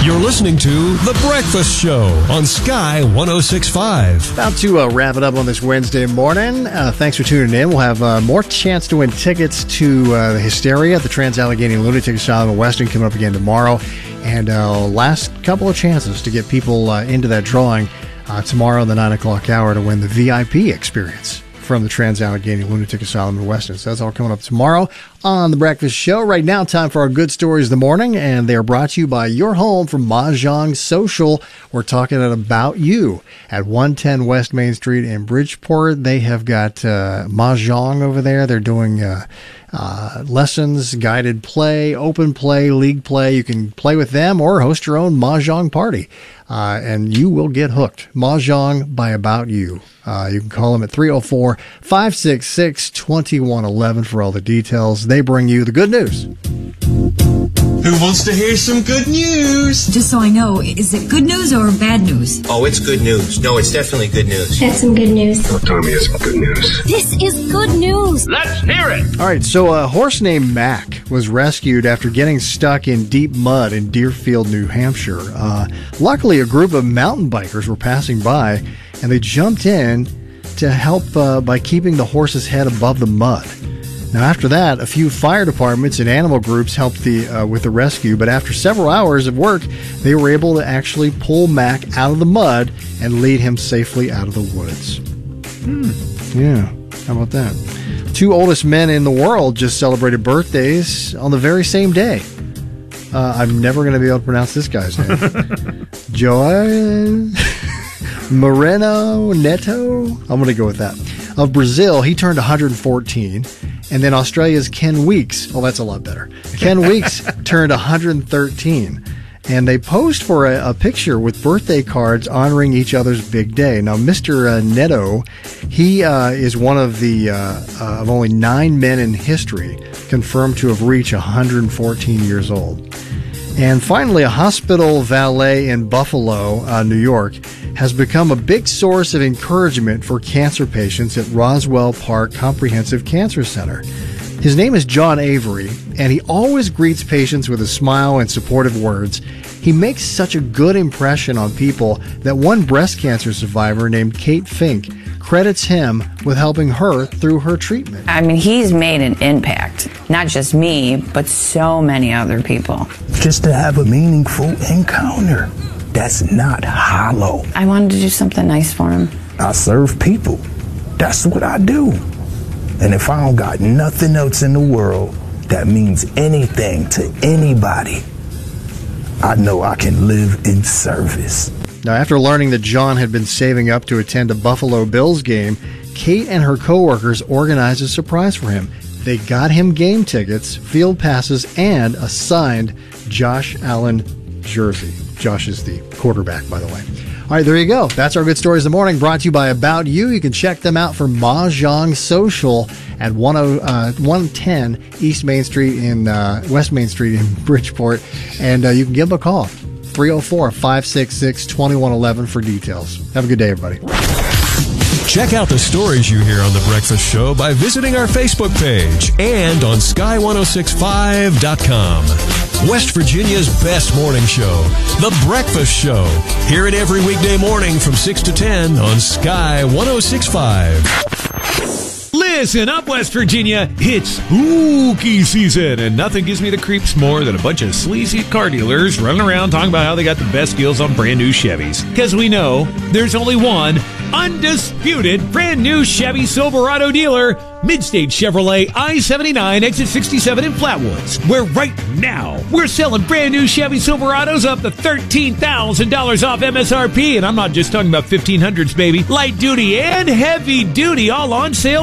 You're listening to The Breakfast Show on Sky 106.5. About to wrap it up on this Wednesday morning. Thanks for tuning in. We'll have more chance to win tickets to the Hysteria at the Trans-Allegheny Lunatic Asylum in Weston coming up again tomorrow. And last couple of chances to get people into that drawing tomorrow in the 9 o'clock hour to win the VIP experience from the Trans-Allegheny Lunatic Asylum in Weston. So that's all coming up tomorrow on The Breakfast Show. Right now, time for our good stories of the morning, and they are brought to you by your home from Mahjong Social. We're talking about you at 110 West Main Street in Bridgeport. They have got Mahjong over there. They're doing lessons, guided play, open play, league play. You can play with them or host your own Mahjong party, and you will get hooked. Mahjong by About You. You can call them at 304-566-2111 for all the details. They bring you the good news. Who wants to hear some good news? Just so I know, is it good news or bad news? Oh, it's good news. No, it's definitely good news. That's some good news. Oh, Tommy has some good news. This is good news. Let's hear it. All right, so a horse named Mac was rescued after getting stuck in deep mud in Deerfield, New Hampshire. Luckily, a group of mountain bikers were passing by, and they jumped in to help by keeping the horse's head above the mud. Now, after that, a few fire departments and animal groups helped with the rescue, but after several hours of work, they were able to actually pull Mac out of the mud and lead him safely out of the woods. Yeah, how about that? 2 oldest men in the world just celebrated birthdays on the very same day. I'm never going to be able to pronounce this guy's name. João Moreno Neto? I'm going to go with that. Of Brazil, he turned 114. And then Australia's Ken Weeks. Oh, that's a lot better. Ken Weeks turned 113. And they posed for a picture with birthday cards honoring each other's big day. Now, Mr. Neto, he is one of the of only 9 men in history confirmed to have reached 114 years old. And finally, a hospital valet in Buffalo, New York, has become a big source of encouragement for cancer patients at Roswell Park Comprehensive Cancer Center. His name is John Avery, and he always greets patients with a smile and supportive words. He makes such a good impression on people that one breast cancer survivor named Kate Fink credits him with helping her through her treatment. I mean, he's made an impact. Not just me, but so many other people. Just to have a meaningful encounter. That's not hollow. I wanted to do something nice for him. I serve people. That's what I do. And if I don't got nothing else in the world that means anything to anybody, I know I can live in service. Now, after learning that John had been saving up to attend a Buffalo Bills game, Kate and her coworkers organized a surprise for him. They got him game tickets, field passes, and a signed Josh Allen jersey. Josh is the quarterback, by the way. All right, there you go. That's our good stories of the morning, brought to you by About You. You can check them out for Mahjong Social at 110 East Main Street in West Main Street in Bridgeport, and you can give them a call, 304-566-2111 for details. Have a good day, everybody. Check out the stories you hear on The Breakfast Show by visiting our Facebook page and on sky1065.com. West Virginia's best morning show, The Breakfast Show. Hear it every weekday morning from 6 to 10 on Sky 106.5. Listen up, West Virginia. It's spooky season, and nothing gives me the creeps more than a bunch of sleazy car dealers running around talking about how they got the best deals on brand new Chevys. Because we know there's only one undisputed brand new Chevy Silverado dealer, Midstage Chevrolet I-79 exit 67 in Flatwoods, where right now we're selling brand new Chevy Silverados up to $13,000 off MSRP, and I'm not just talking about 1500s, baby. Light duty and heavy duty all on sale